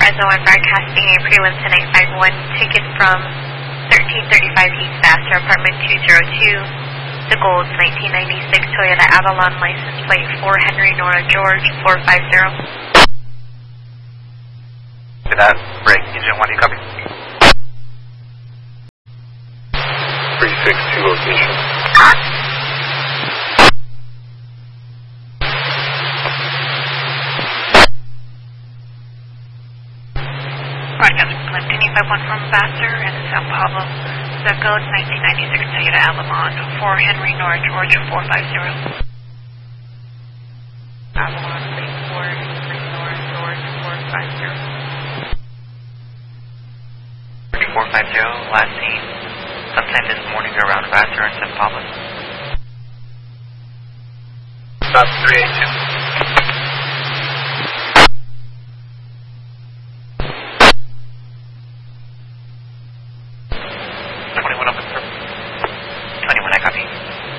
Fresno and broadcasting a prelim tonight 5-1 ticket from 1335 East Vassar, apartment 202. The gold 1996 Toyota Avalon, license plate 4 Henry Nora George 450. To that, break, engine 1, you copy? 362 location. Broadcast from Clintini 51 from Vassar and San Pablo. The gold 1996 Toyota Avalon 4 Henry Nora George 450. Avalon, plate 4 Henry Nora George 450. 450, last seen sometime this morning around Vassar and San Pablo. Stop 382.